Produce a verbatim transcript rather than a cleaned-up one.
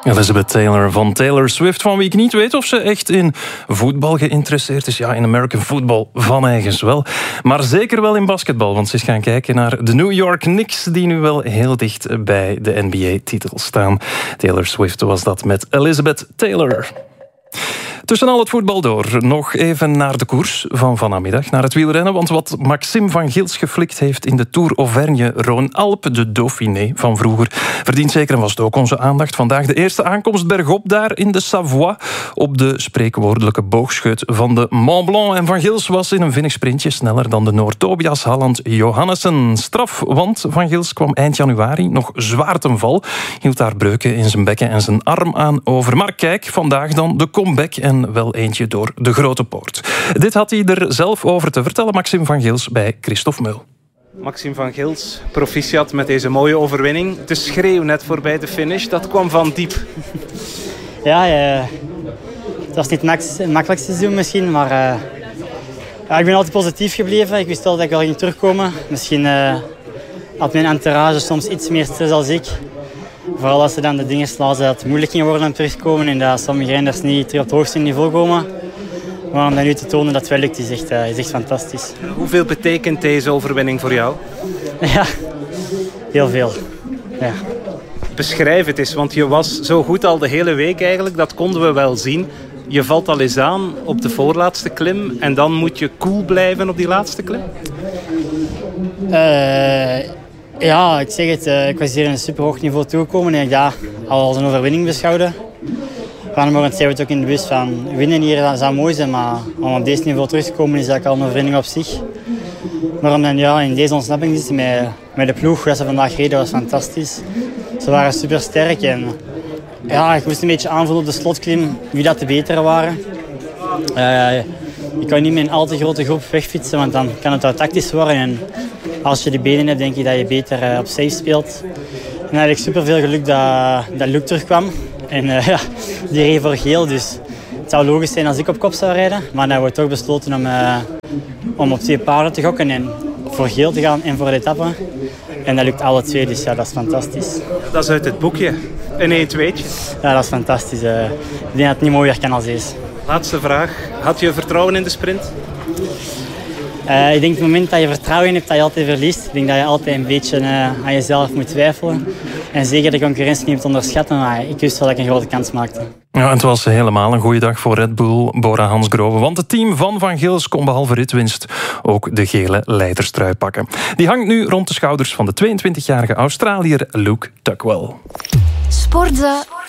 Elizabeth Taylor van Taylor Swift, van wie ik niet weet of ze echt in voetbal geïnteresseerd is. Ja, in American football van eigens wel. Maar zeker wel in basketbal, want ze is gaan kijken naar de New York Knicks, die nu wel heel dicht bij de N B A-titel staan. Taylor Swift was dat met Elizabeth Taylor. Tussen al het voetbal door, nog even naar de koers van vanmiddag, naar het wielrennen. Want wat Maxime van Gils geflikt heeft in de Tour Auvergne-Rhône-Alpes, de Dauphiné van vroeger, verdient zeker en vast ook onze aandacht. Vandaag de eerste aankomst bergop daar in de Savoie, op de spreekwoordelijke boogschut van de Mont Blanc. En Van Gils was in een vinnig sprintje sneller dan de Noor Tobias Halland Johannessen. Straf, want Van Gils kwam eind januari nog zwaar ten val, hield daar breuken in zijn bekken en zijn arm aan over. Maar kijk, vandaag dan de comeback en wel eentje door de grote poort. Dit had hij er zelf over te vertellen, Maxime van Gils, bij Christophe Meul. Maxime van Gils, proficiat met deze mooie overwinning. De schreeuw net voorbij de finish, dat kwam van diep. Ja, ja het was niet het makkelijkste seizoen misschien, maar uh, ja, ik ben altijd positief gebleven. Ik wist al dat ik wel ging terugkomen. Misschien uh, had mijn entourage soms iets meer stress als ik. Vooral als ze dan de dingen lazen dat het moeilijk ging worden om terug te komen en dat sommige renners niet terug op het hoogste niveau komen. Maar om dat nu te tonen dat het wel lukt, is echt, uh, is echt fantastisch. Hoeveel betekent deze overwinning voor jou? Ja, heel veel. Ja. Beschrijf het eens, want je was zo goed al de hele week eigenlijk, dat konden we wel zien. Je valt al eens aan op de voorlaatste klim en dan moet je cool blijven op die laatste klim? Uh, Ja, ik zeg het. Ik was hier in een superhoog niveau toegekomen en ik dat al als een overwinning beschouwde. Vanmorgen zei we het ook in de bus van winnen hier zou mooi zijn, maar om op deze niveau terug te komen is dat al een overwinning op zich. Maar om dan ja, in deze ontsnapping zitten met, met de ploeg, dat ze vandaag reden, was fantastisch. Ze waren super sterk en ja, ik moest een beetje aanvoelen op de slotklim wie dat de betere waren. Uh, ik kan niet met een al te grote groep wegfietsen, want dan kan het wel tactisch worden. En als je de benen hebt, denk je dat je beter uh, op safe speelt. En dan had ik super veel geluk dat, dat Luc terugkwam. En uh, ja, die reed voor geel, dus het zou logisch zijn als ik op kop zou rijden. Maar dan hebben we toch besloten om, uh, om op twee paarden te gokken en voor geel te gaan en voor de etappe. En dat lukt alle twee, dus ja, dat is fantastisch. Dat is uit het boekje. Een één-tweetje. Ja, dat is fantastisch. Uh, ik denk dat het niet mooier kan als deze. Laatste vraag. Had je vertrouwen in de sprint? Uh, ik denk op het moment dat je vertrouwen in hebt, dat je altijd verliest. Ik denk dat je altijd een beetje uh, aan jezelf moet twijfelen. En zeker de concurrentie niet moet onderschatten, maar ik wist wel dat ik een grote kans maakte. Ja, het was helemaal een goede dag voor Red Bull, Bora Hansgrohe. Want het team van Van Gils kon behalve ritwinst ook de gele leiderstrui pakken. Die hangt nu rond de schouders van de tweeëntwintigjarige Australiër Luke Tuckwell. Sportza